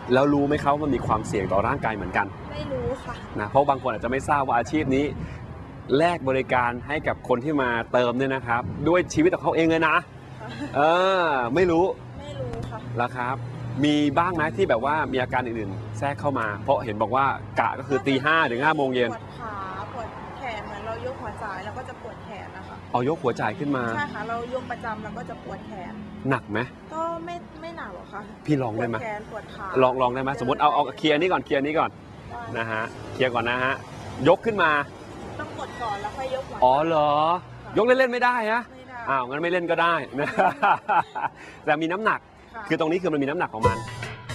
แล้วรู้ไหมครับว่ามันมีความเสี่ยงต่อร่างกายเหมือนกันไม่รู้ค่ะนะเพราะบางคนอาจจะไม่ทราบว่าอาชีพนี้แลกบริการให้กับคนที่มาเติมเนี่ยนะครับด้วยชีวิตของเขาเองเลยนะเออไม่รู้ค่ะแล้วครับมีบ้างไหมที่แบบว่ามีอาการอื่นๆแทรกเข้ามาเพราะเห็นบอกว่ากะก็คือตี 5 ถึง 5 โมงเย็นปวดขาปวดแขนเหมือนเรายกหัวจ่ายแล้วก็จะปวดแขนนะคะเอายกหัวจ่ายขึ้นมาใช่ค่ะเรายกประจำแล้วก็จะปวดแขนหนักไหมก็ไม่หนักหรอกค่ะพี่ลองได้ไหมปวดแขนปวดขาลองได้ไหมสมมติเอาเคลียร์นี้ก่อนนะฮะเคลียร์ก่อนนะฮะยกขึ้นมาต้องกดก่อนแล้วค่อยยกหัวอ๋อเหรอยกเล่นๆไม่ได้ฮะอ้าวงั้นไม่เล่นก็ได้นะแต่มีน้ำหนักคือตรงนี้คือมันมีน้ำหนักของมัน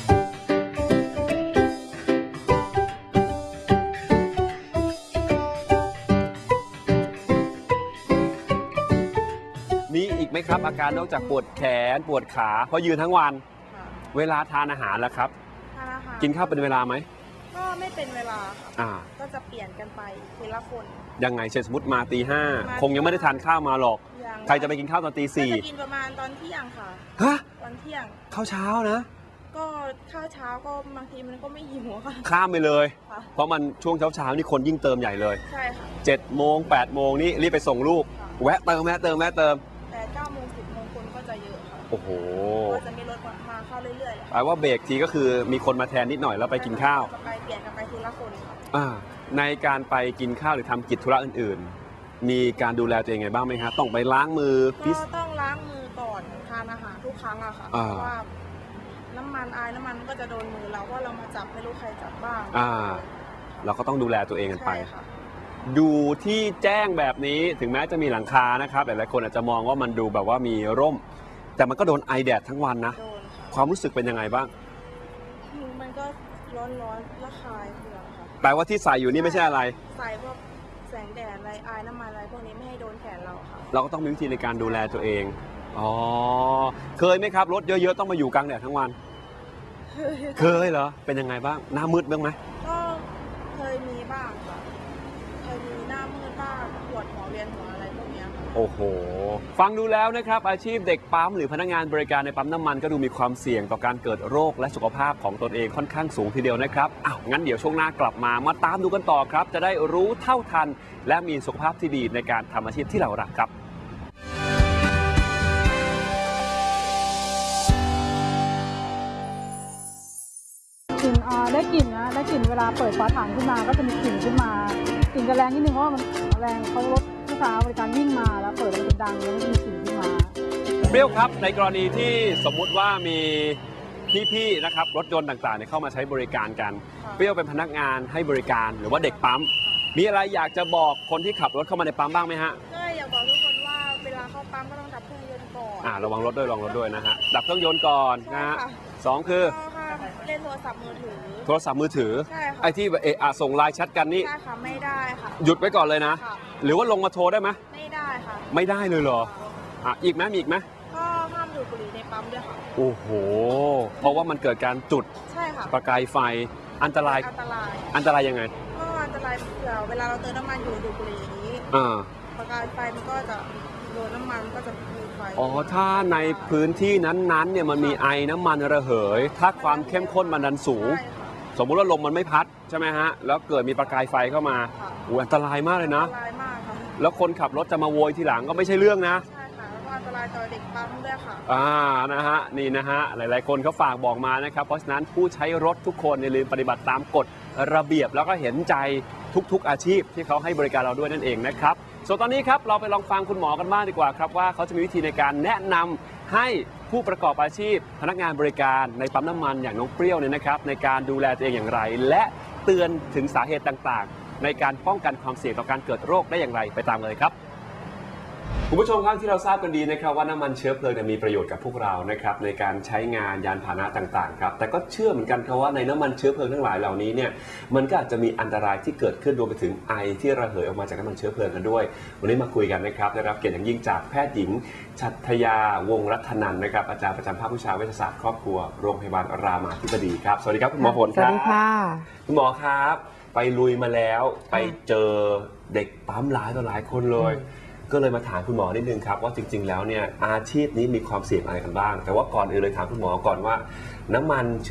มีอีกไหมครับอาการนอกจากปวดแขนปวดขาเพราะยืนทั้งวันเวลาทานอาหารแล้วครับกินข้าวเป็นเวลาไหมก็ไม่เป็นเวลาค่ะก็จะเปลี่ยนกันไปทีละคนยังไงเช่นสมมติมาตี 5คงยังไม่ได้ทานข้าวมาหรอกใครจะไปกินข้าวตอนตี 4 จะกินประมาณตอนเที่ยงค่ะฮะตอนเที่ยงข้าวเช้านะก็ข้าวเช้าก็บางทีมันก็ไม่หิวค่ะข้ามไปเลยเพราะมันช่วงเช้านี่คนยิ่งเติมใหญ่เลยใช่ค่ะ 7 โมง 8 โมงนี่รีบไปส่งลูกแวะเติมแต่9 โมง10 โมงคนก็จะเยอะค่ะโอ้โหก็จะมีรถมาเข้าเรื่อยๆแปลว่าเบรกทีก็คือมีคนมาแทนนิดหน่อยแล้วไปกินข้าวไปเปลี่ยนกันไปทีละคนในการไปกินข้าวหรือทำกิจธุระอื่นๆมีการดูแลตัวเองไงบ้างไหมครับต้องไปล้างมือก็ต้องล้างมือก่อนทานอาหารทุกครั้งอะค่ะเพราะว่าน้ำมันก็จะโดนมือเราว่าเรามาจับไม่รู้ใครจับบ้างเราก็ต้องดูแลตัวเองกันไปดูที่แจ้งแบบนี้ถึงแม้จะมีหลังคานะครับหลายๆคนอาจจะมองว่ามันดูแบบว่ามีร่มแต่มันก็โดนไอแดดทั้งวันนะความรู้สึกเป็นยังไงบ้างมันก็ร้อนระคายเคืองค่ะแปลว่าที่ใส่อยู่นี่ไม่ใช่อะไรใส่พวกแสงแดดอะไรไอน้ำมันอะไรพวกนี้ไม่ให้โดนแขนเราค่ะเราก็ต้องมีวิธีในการดูแลตัวเองอ๋อเคยไหมครับรถเยอะๆต้องมาอยู่กลางแดดทั้งวันเคยเหรอเป็นยังไงบ้างหน้ามืดบ้างไหมก็เคยมีบ้างค่ะเคยมีหน้ามืดบ้างปวดหัวเวียนหัวอะไรพวกนี้โอ้โหฟังดูแล้วนะครับอาชีพเด็กปั๊มหรือพนักงานบริการในปั๊มน้ำมันก็ดูมีความเสี่ยงต่อการเกิดโรคและสุขภาพของตนเองค่อนข้างสูงทีเดียวนะครับงั้นเดี๋ยวช่วงหน้ากลับมาตามดูกันต่อครับจะได้รู้เท่าทันและมีสุขภาพที่ดีในการทำอาชีพที่เรารักครับกลิ่นได้กลิ่นนะได้กลิ่นเวลาเปิดฝาถังขึ้นมาก็จะมีกลิ่นขึ้นมากลิ่นจะแรงนิดนึงเพราะว่ามันแรงเขารถลูกค้าบริการวิ่งมาแล้วเปิดมันจะดังแล้วมันมีกลิ่นขึ้นมาเปรี้ยวครับในกรณีที่สมมุติว่ามีพี่ๆนะครับรถยนต์ต่างๆเข้ามาใช้บริการกันเปรี้ยวเป็นพนักงานให้บริการหรือว่าเด็กปั๊มมีอะไรอยากจะบอกคนที่ขับรถเข้ามาในปั๊มบ้างไหมฮะก็อยากบอกทุกคนว่าเวลาเข้าปั๊มก็ต้องดับเครื่องยนต์ก่อนระวังรถด้วยนะฮะดับเครื่องยนต์ก่อนนะฮะ2คือเล่นโทรศัพท์มือถือไอ้ที่ส่งไลน์แชทกันนี่ใช่ค่ะไม่ได้ค่ะหยุดไว้ก่อนเลยนะหรือว่าลงมาโทรได้ไหมไม่ได้ค่ะไม่ได้เลยเหรออีกไหมมีอีกไหมก็ห้ามดูดบุหรี่ในปั๊มด้วยค่ะโอ้โหเพราะว่ามันเกิดการจุดใช่ค่ะประกายไฟอันตรายยังไงก็อันตรายเผื่อเวลาเราเติมน้ำมันอยู่ดูดบุหรี่อย่างนี้ประกายไฟมันก็จะโดนน้ำมันก็จะมีไฟถ้าในพื้นที่นั้นๆเนี่ยมันมีไอน้ำมันระเหยถ้าความเข้มข้นมันดันสูงสมมุติว่าลมมันไม่พัดใช่ไหมฮะแล้วเกิดมีประกายไฟเข้ามาอันตรายมากเลยนะอันตรายมากค่ะแล้วคนขับรถจะมาโวยทีหลังก็ไม่ใช่เรื่องนะใช่ค่ะแล้วก็อันตรายต่อเด็กปั๊มด้วยค่ะนะฮะนี่นะฮะหลายๆคนเขาฝากบอกมานะครับเพราะฉะนั้นผู้ใช้รถทุกคนอย่าลืมปฏิบัติตามกฎระเบียบแล้วก็เห็นใจทุกๆอาชีพที่เขาให้บริการเราด้วยนั่นเองนะครับส่วนตอนนี้ครับเราไปลองฟังคุณหมอกันบ้างดีกว่าครับว่าเขาจะมีวิธีในการแนะนำให้ผู้ประกอบอาชีพพนักงานบริการในปั๊มน้ำมันอย่างน้องเปรี้ยวเนี่ยนะครับในการดูแลตัวเองอย่างไรและเตือนถึงสาเหตุต่างๆในการป้องกันความเสี่ยงต่อการเกิดโรคได้อย่างไรไปตามเลยครับคุณผู้ชมครับที่เราทราบกันดีนะครับว่าน้ำมันเชื้อเพลิงมีประโยชน์กับพวกเรานะครับในการใช้งานยานพาหนะต่างๆครับแต่ก็เชื่อเหมือนกันครับว่าในน้ำมันเชื้อเพลิงทั้งหลายเหล่านี้เนี่ยมันก็อาจจะมีอันตรายที่เกิดขึ้นรวมไปถึงไอที่ระเหยออกมาจากน้ำมันเชื้อเพลิงกันด้วยวันนี้มาคุยกันนะครับได้รับเกียรติอย่างยิ่งจากแพทย์หญิงชัทยาวงศ์รัตนันท์นะครับอาจารย์ประจำภาควิชาเวชศาสตร์ครอบครัวโรงพยาบาลรามาธิบดีครับสวัสดีครับคุณหมอผลครับสวัสดีค่ะคุณหมอครับไปลุยมาแล้วไปเจอเด็กปั๊มหลายต่อหลายคนเลยก็เลยมาถามคุณหมอนิดนึงครับว่าจริงๆแล้วเนี่ยอาชีพนี้มีความเสี่ยงอะไรกันบ้างแต่ว่าก่อนอื่นเลยถามคุณหมอก่อนว่าน้ำมัน